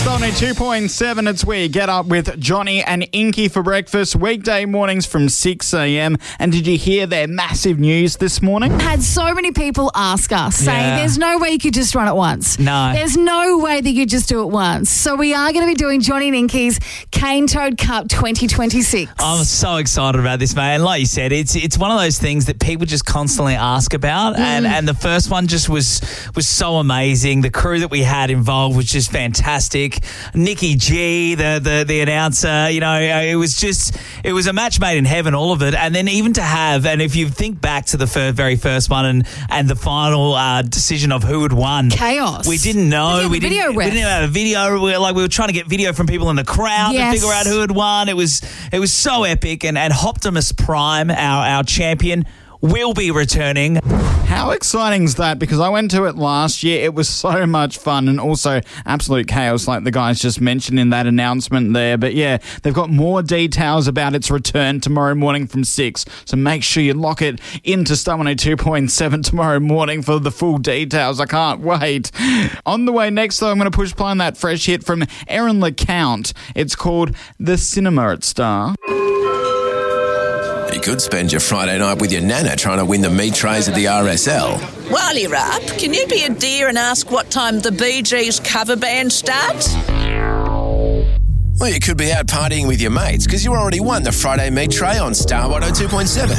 Only 2.7, it's where you get up with Johnny and Inky for breakfast, weekday mornings from 6 a.m. And did you hear their massive news this morning? Had so many people ask us, saying there's no way you could just run it once. No. There's no way that you could just do it once. So we are going to be doing Johnny and Inky's Cane Toad Cup 2026. I'm so excited about this, mate. And like you said, it's one of those things that people just constantly ask about. And the first one just was so amazing. The crew that we had involved was just fantastic. Nikki G, the announcer, it was a match made in heaven, all of it. And then even to have, and if you think back to the very first one and the final decision of who had won. Chaos. We didn't know. We didn't have a video. We were trying to get video from people in the crowd to figure out who had won. It was so epic. And Optimus Prime, our champion, will be returning. How exciting is that? Because I went to it last year. It was so much fun and also absolute chaos like the guys just mentioned in that announcement there. But yeah, they've got more details about its return tomorrow morning from 6. So make sure you lock it into Star 102.7 tomorrow morning for the full details. I can't wait. On the way next, though, I'm going to push play on that fresh hit from Erin LeCount. It's called The Cinema at Star. You could spend your Friday night with your nana trying to win the meat trays at the RSL. While you're up, can you be a dear and ask what time the Bee Gees cover band starts? Well, you could be out partying with your mates because you already won the Friday meat tray on Star 102.7.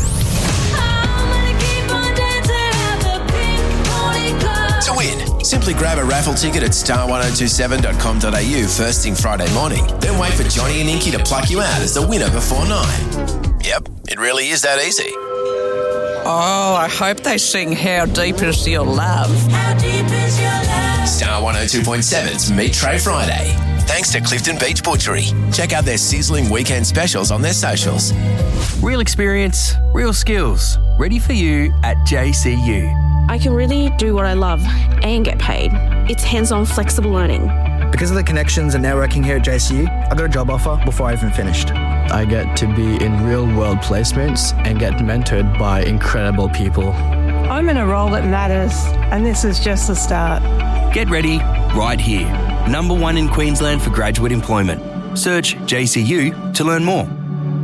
To win, simply grab a raffle ticket at star1027.com.au first thing Friday morning. Then wait for Johnny and Inky to pluck you out as the winner before 9. Yep, it really is that easy. Oh, I hope they sing How Deep Is Your Love. How deep is your love? Star 102.7's Meat Tray Friday. Thanks to Clifton Beach Butchery. Check out their sizzling weekend specials on their socials. Real experience, real skills. Ready for you at JCU. I can really do what I love and get paid. It's hands-on, flexible learning. Because of the connections and networking here at JCU, I got a job offer before I even finished. I get to be in real-world placements and get mentored by incredible people. I'm in a role that matters, and this is just the start. Get ready right here. Number 1 in Queensland for graduate employment. Search JCU to learn more.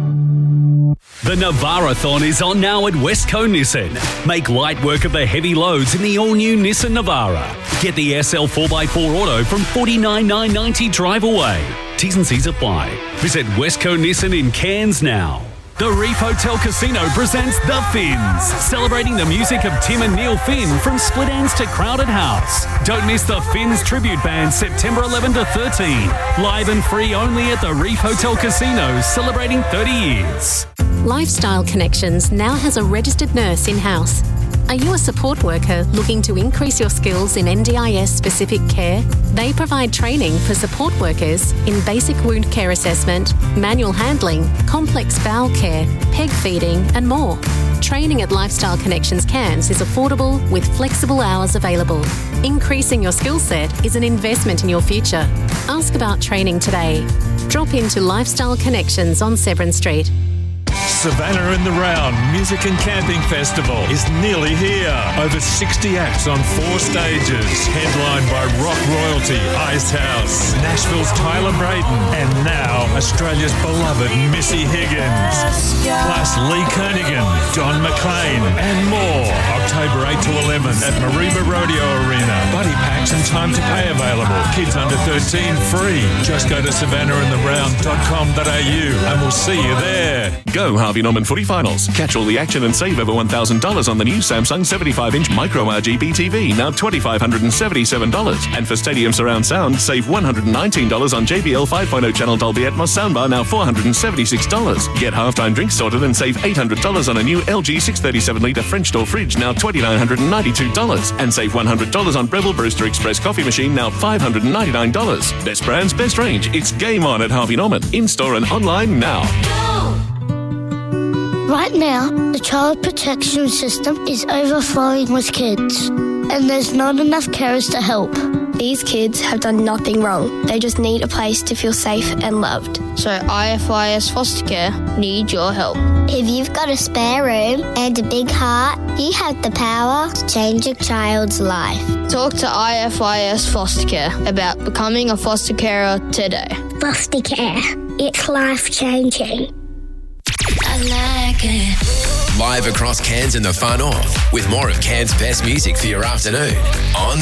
The Navara-thon is on now at Westco Nissan. Make light work of the heavy loads in the all-new Nissan Navara. Get the SL 4x4 Auto from $49,990 drive away. T's and C's apply. Visit Westco Nissan in Cairns now. The Reef Hotel Casino presents The Finns, celebrating the music of Tim and Neil Finn from Split Ends to Crowded House. Don't miss the Finns tribute band September 11 to 13. Live and free only at the Reef Hotel Casino, celebrating 30 years. Lifestyle Connections now has a registered nurse in-house. Are you a support worker looking to increase your skills in NDIS-specific care? They provide training for support workers in basic wound care assessment, manual handling, complex bowel care, peg feeding and more. Training at Lifestyle Connections Cairns is affordable with flexible hours available. Increasing your skill set is an investment in your future. Ask about training today. Drop into Lifestyle Connections on Severn Street. Savannah in the Round Music and Camping Festival is nearly here. Over 60 acts on 4 stages. Headlined by rock royalty Ice House, Nashville's Tyler Brayton, and now Australia's beloved Missy Higgins. Plus Lee Kernaghan, Don McLean, and more. October 8 to 11 at Mareeba Rodeo Arena. Buddy packs and time to pay available. Kids under 13 free. Just go to savannahintheround.com.au and we'll see you there. Go Harvey Norman Footy Finals. Catch all the action and save over $1,000 on the new Samsung 75-inch Micro RGB TV, now $2,577. And for Stadium Surround Sound, save $119 on JBL 5.0 channel Dolby Atmos soundbar, now $476. Get halftime drinks sorted and save $800 on a new LG 637-litre French door fridge, now $2,992. And save $100 on Breville Brewster Express coffee machine, now $599. Best brands, best range. It's game on at Harvey Norman. In-store and online now. Right now, the child protection system is overflowing with kids, and there's not enough carers to help. These kids have done nothing wrong. They just need a place to feel safe and loved. So IFIS Foster Care need your help. If you've got a spare room and a big heart, you have the power to change a child's life. Talk to IFIS Foster Care about becoming a foster carer today. Foster care. It's life-changing. I like it. Live across Cairns and the fun off with more of Cairns' best music for your afternoon on